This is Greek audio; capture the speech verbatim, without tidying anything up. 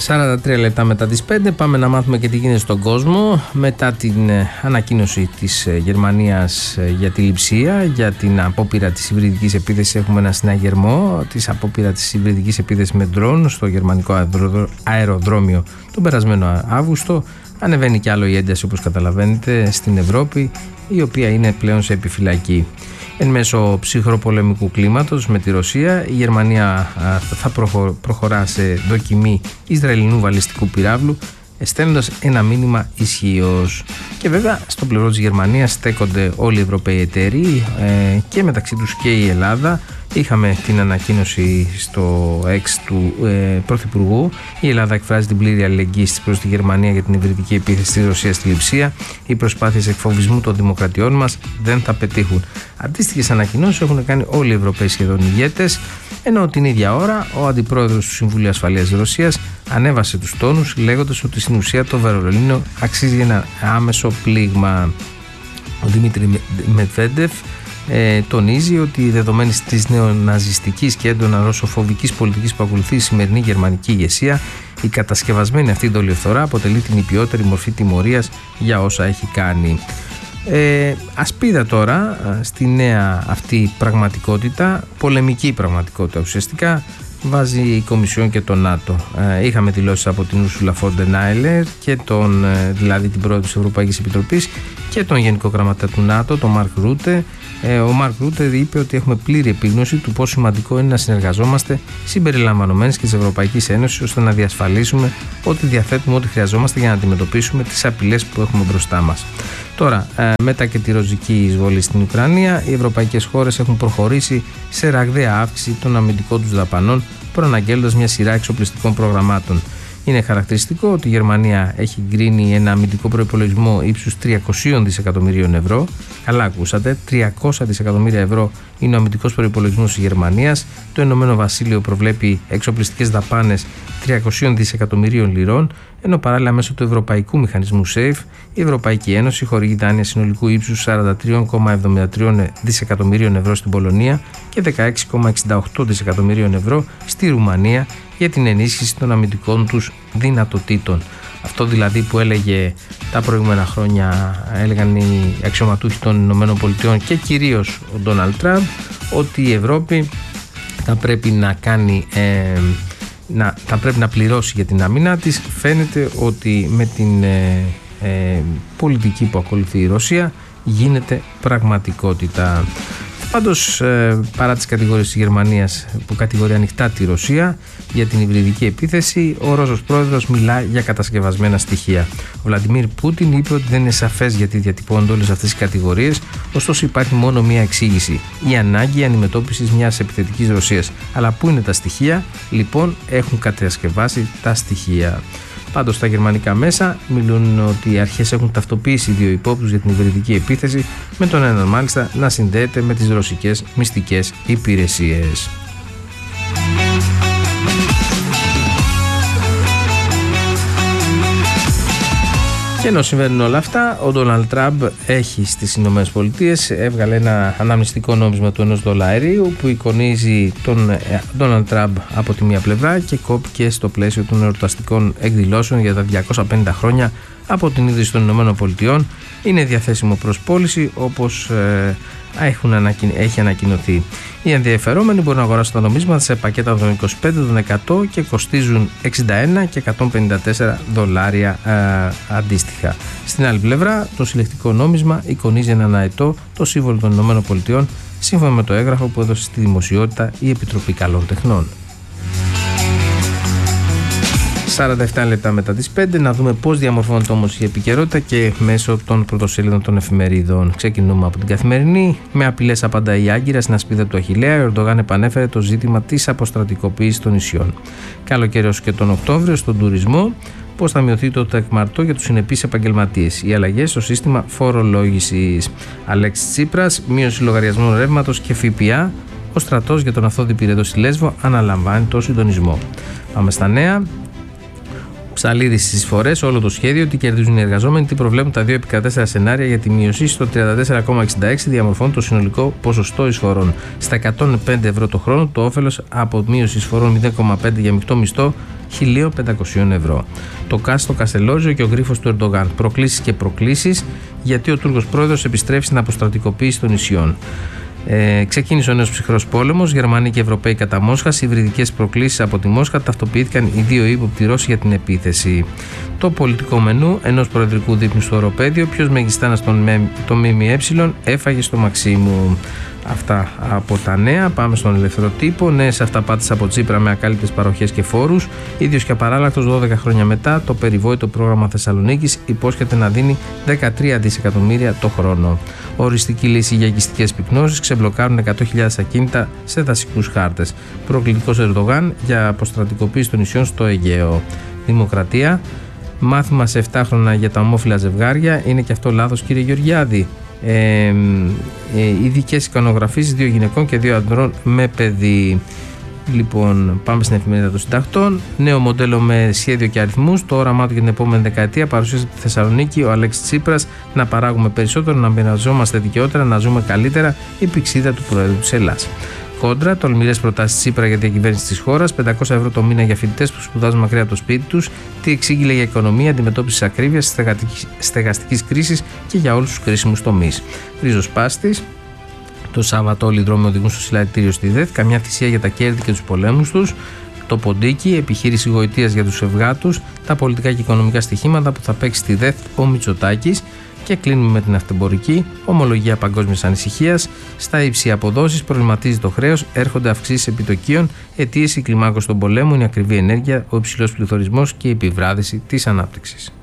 σαράντα τρία λεπτά μετά τις πέντε πάμε να μάθουμε και τι γίνεται στον κόσμο μετά την ανακοίνωση της Γερμανίας για τη λειψία, για την απόπειρα της υβριδικής επίθεσης. Έχουμε ένα συναγερμό της απόπειρα της υβριδικής επίθεσης με ντρόν στο γερμανικό αεροδρόμιο τον περασμένο Αύγουστο. Ανεβαίνει κι άλλο η ένταση, όπως καταλαβαίνετε, στην Ευρώπη, η οποία είναι πλέον σε επιφυλακή. Εν μέσω ψυχροπολεμικού κλίματος με τη Ρωσία, η Γερμανία θα προχωρά σε δοκιμή Ισραηλινού βαλιστικού πυράβλου, στέλνοντας ένα μήνυμα ισχύος. Και βέβαια στο πλευρό της Γερμανίας στέκονται όλοι οι Ευρωπαίοι εταίροι ε, και μεταξύ τους και η Ελλάδα. Είχαμε την ανακοίνωση στο X του ε, Πρωθυπουργού. Η Ελλάδα εκφράζει την πλήρη αλληλεγγύη της προς τη Γερμανία για την υβριδική επίθεση της Ρωσίας στη λειψία. Οι προσπάθειες εκφοβισμού των δημοκρατιών μας δεν θα πετύχουν. Αντίστοιχες ανακοινώσεις έχουν κάνει όλοι οι Ευρωπαίοι σχεδόν ηγέτες, ενώ την ίδια ώρα ο αντιπρόεδρος του Συμβουλίου Ασφαλείας της Ρωσίας ανέβασε τους τόνους, λέγοντας ότι στην ουσία το Βερολίνο αξίζει ένα άμεσο πλήγμα. Ο Δημήτρη Μετβέντεφ Ε, τονίζει ότι δεδομένη της νεοναζιστικής και έντονα ρωσοφοβικής πολιτικής που ακολουθεί η σημερινή γερμανική ηγεσία, η κατασκευασμένη αυτή δολιοφθορά αποτελεί την υπιότερη μορφή τιμωρίας για όσα έχει κάνει. Ε, ασπίδα τώρα στη νέα αυτή πραγματικότητα, πολεμική πραγματικότητα ουσιαστικά, βάζει η Κομισιόν και το ΝΑΤΟ. Ε, είχαμε δηλώσεις από την Ursula von der Leyen και τον, δηλαδή την πρόεδρο της Ευρωπαϊκής Επιτροπής, και τον Γενικό Γραμματέα του ΝΑΤΟ, τον Μαρκ Ρούτε. Ε, ο Μαρκ Ρούτε είπε ότι έχουμε πλήρη επίγνωση του πόσο σημαντικό είναι να συνεργαζόμαστε συμπεριλαμβανομένης και της Ευρωπαϊκής Ένωσης, ώστε να διασφαλίσουμε ότι διαθέτουμε ό,τι χρειαζόμαστε για να αντιμετωπίσουμε τις απειλές που έχουμε μπροστά μας. Τώρα, ε, μετά και τη ρωσική εισβολή στην Ουκρανία, οι ευρωπαϊκές χώρες έχουν προχωρήσει σε ραγδαία αύξηση των αμυντικών τους δαπανών, προαναγγέλλοντας μια σειρά εξοπλιστικών προγραμμάτων. Είναι χαρακτηριστικό ότι η Γερμανία έχει γκρίνει ένα αμυντικό προϋπολογισμό ύψους τριακόσια δισεκατομμυρίων ευρώ. Καλά ακούσατε, τριακόσια δισεκατομμύρια ευρώ είναι ο αμυντικός προϋπολογισμός της Γερμανίας. Το Ηνωμένο Βασίλειο προβλέπει εξοπλιστικές δαπάνες τριακόσια δισεκατομμυρίων λιρών, ενώ παράλληλα μέσω του Ευρωπαϊκού Μηχανισμού ΣΕΙΦ η Ευρωπαϊκή Ένωση χορηγεί δάνεια συνολικού ύψους σαράντα τρία κόμμα εβδομήντα τρία δισεκατομμυρίων ευρώ στην Πολωνία και δεκαέξι κόμμα εξήντα οκτώ δισεκατομμυρίων ευρώ στη Ρουμανία για την ενίσχυση των αμυντικών τους δυνατοτήτων. Αυτό δηλαδή που έλεγε τα προηγούμενα χρόνια, έλεγαν οι αξιωματούχοι των Ηνωμένων Πολιτειών και κυρίως ο Ντόναλντ Τραμπ, ότι η Ευρώπη θα πρέπει να κάνει ε, να, θα πρέπει να πληρώσει για την άμυνά της. Φαίνεται ότι με την ε, ε, πολιτική που ακολουθεί η Ρωσία γίνεται πραγματικότητα. Πάντως, ε, παρά τις κατηγορίες της Γερμανίας που κατηγορεί ανοιχτά τη Ρωσία για την υβριδική επίθεση, ο Ρώσος πρόεδρος μιλά για κατασκευασμένα στοιχεία. Ο Βλαντιμίρ Πούτιν είπε ότι δεν είναι σαφές γιατί διατυπώνονται όλες αυτές τις κατηγορίες, ωστόσο υπάρχει μόνο μία εξήγηση: η ανάγκη αντιμετώπισης μιας επιθετικής Ρωσίας. Αλλά πού είναι τα στοιχεία? Λοιπόν, έχουν κατασκευάσει τα στοιχεία. Πάντως, τα γερμανικά μέσα μιλούν ότι οι αρχές έχουν ταυτοποιήσει δύο υπόπτους για την υβριδική επίθεση, με τον έναν μάλιστα να συνδέεται με τις ρωσικές μυστικές υπηρεσίες. Και ενώ συμβαίνουν όλα αυτά, ο Ντόναλντ Τραμπ έχει στις Ηνωμένες Πολιτείες έβγαλε ένα αναμνηστικό νόμισμα του ενός δολαρίου που εικονίζει τον Ντόναλντ Τραμπ από τη μία πλευρά και κόπηκε στο πλαίσιο των εορταστικών εκδηλώσεων για τα διακόσια πενήντα χρόνια από την ίδρυση των Ηνωμένων Πολιτειών. Είναι διαθέσιμο προς πώληση, όπως ε, έχουν ανακοιν... έχει ανακοινωθεί. Οι ενδιαφερόμενοι μπορούν να αγοράσουν τα νομίσματα σε πακέτα των είκοσι πέντε, των εκατό και κοστίζουν εξήντα ένα και εκατόν πενήντα τέσσερα δολάρια ε, αντίστοιχα. Στην άλλη πλευρά, το συλλεκτικό νόμισμα εικονίζει έναν αετό το σύμβολο των Ηνωμένων Πολιτειών, σύμφωνα με το έγγραφο που έδωσε στη δημοσιότητα η Επιτροπή Καλών Τεχνών. σαράντα επτά λεπτά μετά τις πέντε, να δούμε πώς διαμορφώνεται όμως η επικαιρότητα και μέσω των πρωτοσέλιδων των εφημερίδων. Ξεκινούμε από την Καθημερινή. Με απειλές απαντά η Άγκυρα στην ασπίδα του Αχιλλέα. Ο Ερντογάν επανέφερε το ζήτημα της αποστρατικοποίησης των νησιών. Καλοκαιρός και τον Οκτώβριο στον τουρισμό. Πώς θα μειωθεί το τεκμαρτό για τους συνεπείς επαγγελματίες. Οι αλλαγές στο σύστημα φορολόγησης. Αλέξης Τσίπρας, μείωση λογαριασμών ρεύματος και ΦΠΑ. Ο στρατός για τον Αυθόδη Πυρετό στη Λέσβο αναλαμβάνει το συντονισμό. Πάμε στα νέα. Ψαλίδη στις εισφορές, όλο το σχέδιο, τι κερδίζουν οι εργαζόμενοι, τι προβλέπουν τα δύο επικρατέστερα σενάρια για τη μείωση στο τριάντα τέσσερα κόμμα εξήντα έξι διαμορφώνουν το συνολικό ποσοστό εισφορών. Στα εκατόν πέντε ευρώ το χρόνο, το όφελος από μείωση εισφορών μηδέν κόμμα πέντε για μεικτό μισθό χίλια πεντακόσια ευρώ. Το ΚΑΣ στο Καστελόριζο και ο γρίφος του Ερντογάν. Προκλήσεις και προκλήσεις, γιατί ο Τούρκος πρόεδρος επιστρέφει στην αποστρατικοποίηση των νησιών. Ε, ξεκίνησε ο νέος ψυχρός πόλεμος, Γερμανοί και Ευρωπαίοι κατά Μόσχας, υβριδικές προκλήσεις από τη Μόσχα, ταυτοποιήθηκαν οι δύο ύποπτοι Ρώσοι για την επίθεση. Το πολιτικό μενού ενός προεδρικού δείπνου στο οροπέδιο, ποιος μεγιστάνας τον ΜΜΕ έφαγε στο Μαξίμου. Αυτά από τα νέα. Πάμε στον ελεύθερο τύπο. Νέες αυταπάτες από Τσίπρα με ακάλυπτες παροχές και φόρους. Ίδιος και απαράλλακτος δώδεκα χρόνια μετά, το περιβόητο πρόγραμμα Θεσσαλονίκης υπόσχεται να δίνει δεκατρία δισεκατομμύρια το χρόνο. Οριστική λύση για οικιστικές πυκνώσεις, ξεμπλοκάρουν εκατό χιλιάδες ακίνητα σε δασικούς χάρτες. Προκλητικός Ερντογάν για αποστρατικοποίηση των νησιών στο Αιγαίο. Δημοκρατία. Μάθημα σε επτά χρόνια για τα ομόφυλα ζευγάρια. Είναι και αυτό λάθος, κύριε Γεωργιάδη. Ε, ε, ειδικές εικονογραφίες δύο γυναικών και δύο ανδρών με παιδί. Λοιπόν, πάμε στην εφημερίδα των συντακτών. Νέο μοντέλο με σχέδιο και αριθμούς. Το όραμά του για την επόμενη δεκαετία παρουσίασε τη Θεσσαλονίκη ο Αλέξης Τσίπρας. Να παράγουμε περισσότερο, να μοιραζόμαστε δικαιότερα, να ζούμε καλύτερα. Η πηξίδα του Προέδρου της Ελλάδας. Κόντρα, τολμηρές προτάσεις Τσίπρα για τη διακυβέρνηση της χώρας. πεντακόσια ευρώ το μήνα για φοιτητές που σπουδάζουν μακριά από το σπίτι τους. Τι εξήγηλε για οικονομία, αντιμετώπιση της ακρίβειας, στεγαστικής κρίσης και για όλους τους κρίσιμους τομείς. Ριζοσπάστης. Το Σάββατο όλοι οι δρόμοι οδηγούν στο συλλαλητήριο στη ΔΕΘ. Καμιά θυσία για τα κέρδη και τους πολέμους τους. Το Ποντίκι, επιχείρηση γοητείας για τους ευγάτους. Τα πολιτικά και οικονομικά στοιχήματα που θα παίξει στη ΔΕΘ ο Μητσοτάκης. Και κλείνουμε με την αυτεμπορική. Ομολογία παγκόσμιας ανησυχίας. Στα ύψη αποδόσεις προβληματίζει το χρέος. Έρχονται αυξήσεις επιτοκίων. Αιτίες η κλιμάκωση των πολέμων, η ακριβή ενέργεια, ο υψηλός πληθωρισμός και η επιβράδυση της ανάπτυξης.